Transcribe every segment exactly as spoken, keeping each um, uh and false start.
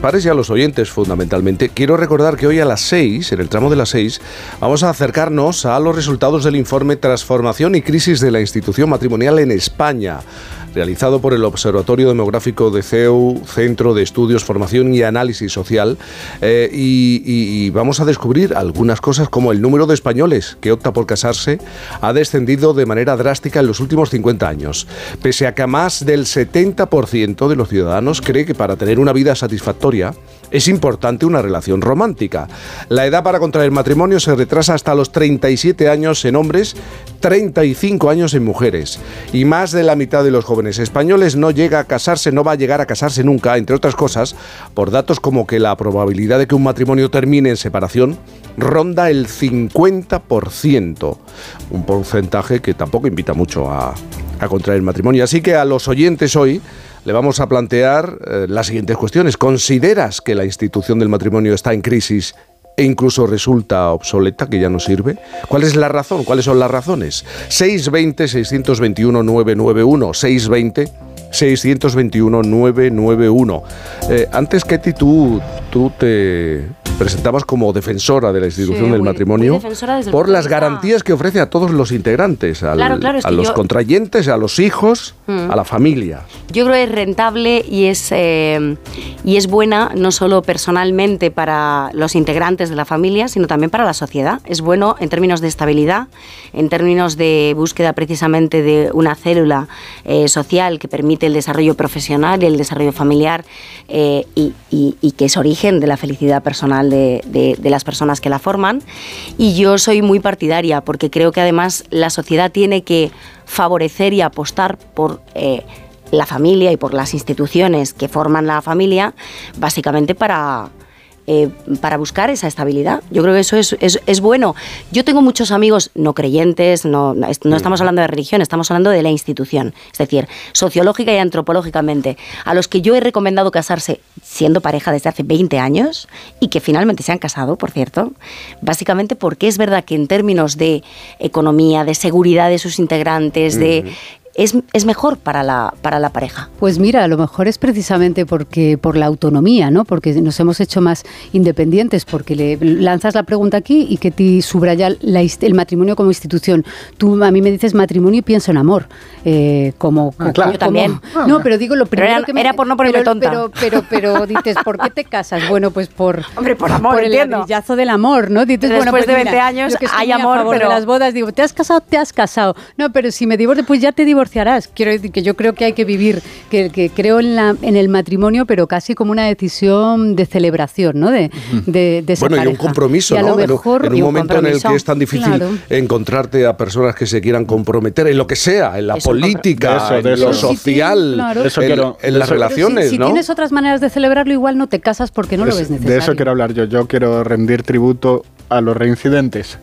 dispares y a los oyentes fundamentalmente. Quiero recordar que hoy a las seis, en el tramo de las seis, vamos a acercarnos a los resultados del informe Transformación y Crisis de la Institución Matrimonial en España, realizado por el Observatorio Demográfico de C E U, Centro de Estudios, Formación y Análisis Social, eh, y, y, y vamos a descubrir algunas cosas como el número de españoles que opta por casarse ha descendido de manera drástica en los últimos cincuenta años, pese a que más del setenta por ciento de los ciudadanos cree que para tener una vida satisfactoria es importante una relación romántica. La edad para contraer matrimonio se retrasa hasta los treinta y siete años en hombres, treinta y cinco años en mujeres, y más de la mitad de los jóvenes españoles no llega a casarse, no va a llegar a casarse nunca, entre otras cosas, por datos como que la probabilidad de que un matrimonio termine en separación ronda el cincuenta por ciento, un porcentaje que tampoco invita mucho a, a contraer matrimonio. Así que a los oyentes hoy le vamos a plantear eh, las siguientes cuestiones. ¿Consideras que la institución del matrimonio está en crisis e incluso resulta obsoleta, que ya no sirve? ¿Cuál es la razón? ¿Cuáles son las razones? seis veinte, seiscientos veintiuno, nueve nueve uno, seis veinte, seiscientos veintiuno, nueve nueve uno. Eh, antes, Ketty, tú, tú te presentabas como defensora de la institución sí, del muy, matrimonio muy por las garantías que ofrece a todos los integrantes, al, claro, claro, es a los yo... contrayentes, a los hijos, mm. a la familia. Yo creo que es rentable y es, eh, y es buena no solo personalmente para los integrantes de la familia, sino también para la sociedad. Es bueno en términos de estabilidad, en términos de búsqueda precisamente de una célula eh, social que permite el desarrollo profesional y el desarrollo familiar eh, y, y, y que es origen de la felicidad personal de, de, de las personas que la forman. Y yo soy muy partidaria porque creo que además la sociedad tiene que favorecer y apostar por eh, la familia y por las instituciones que forman la familia, básicamente para... Eh, para buscar esa estabilidad. Yo creo que eso es, es, es bueno. Yo tengo muchos amigos no creyentes, no, no estamos hablando de religión, estamos hablando de la institución, es decir, sociológica y antropológicamente, a los que yo he recomendado casarse siendo pareja desde hace veinte años y que finalmente se han casado, por cierto, básicamente porque es verdad que en términos de economía, de seguridad de sus integrantes, de... Uh-huh. Es, es mejor para la, para la pareja. Pues mira, a lo mejor es precisamente porque por la autonomía, ¿no? Porque nos hemos hecho más independientes, porque le lanzas la pregunta aquí y que te subraya la, el matrimonio como institución. Tú a mí me dices matrimonio y pienso en amor. Eh, como, ah, claro, como, yo también. Como, no, pero digo lo primero era, que me... Era por no ponerme pero, tonta. Pero, pero, pero, pero dices, ¿por qué te casas? Bueno, pues por... Hombre, por amor, por entiendo. el ladrillazo del amor, ¿no? Dices, Después bueno, pues de veinte mira, años que hay amor, a favor pero... de las bodas, digo, ¿te has casado? Te has casado. No, pero si me divorcio, pues ya te divorciarás. Quiero decir que yo creo que hay que vivir, que, que creo en, la, en el matrimonio, pero casi como una decisión de celebración, ¿no? De, de, de esa bueno, pareja. y un compromiso, y a ¿no? lo mejor, en un, en un momento en el que es tan difícil claro. encontrarte a personas que se quieran comprometer en lo que sea, en la eso, política, de eso, de en lo eso. social, Sí, claro. eso en, quiero, en las eso, relaciones, si, ¿no? Si tienes otras maneras de celebrarlo, igual no te casas porque no es, lo ves necesario. De eso quiero hablar yo. Yo quiero rendir tributo a los reincidentes.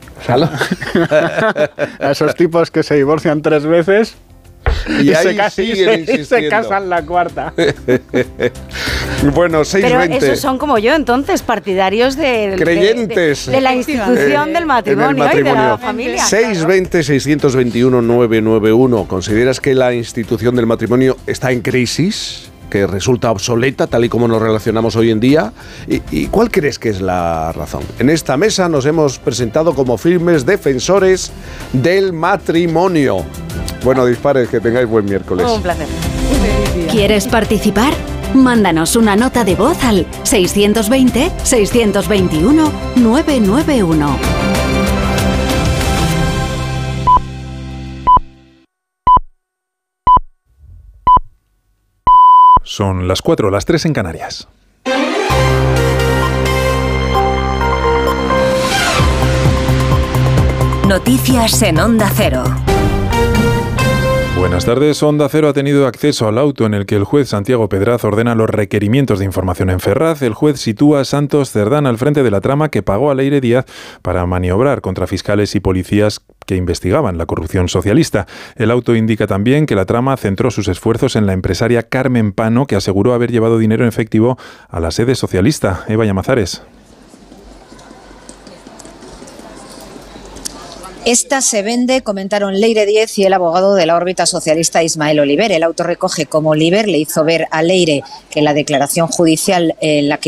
A esos tipos que se divorcian tres veces y, y, se, casi, y, se, y se casan la cuarta. Bueno, seis veinte. Pero esos son como yo, entonces, partidarios de, creyentes de, de, de la institución eh, del matrimonio, matrimonio y de la familia. seis veinte, seiscientos veintiuno, nueve nueve uno. ¿Consideras que la institución del matrimonio está en crisis? ¿Que resulta obsoleta tal y como nos relacionamos hoy en día? ¿Y, y cuál crees que es la razón? En esta mesa nos hemos presentado como firmes defensores del matrimonio. Bueno, dispares, que tengáis buen miércoles. Oh, un placer. ¿Quieres participar? Mándanos una nota de voz al seiscientos veinte, seiscientos veintiuno, nueve nueve uno. Son las cuatro, las tres en Canarias. Noticias en Onda Cero. Buenas tardes. Onda Cero ha tenido acceso al auto en el que el juez Santiago Pedraz ordena los requerimientos de información en Ferraz. El juez sitúa a Santos Cerdán al frente de la trama que pagó a Leire Díaz para maniobrar contra fiscales y policías que investigaban la corrupción socialista. El auto indica también que la trama centró sus esfuerzos en la empresaria Carmen Pano, que aseguró haber llevado dinero en efectivo a la sede socialista. Eva Llamazares. Esta se vende, comentaron Leire Díez y el abogado de la órbita socialista Ismael Oliver. El auto recoge cómo Oliver le hizo ver a Leire que la declaración judicial en la que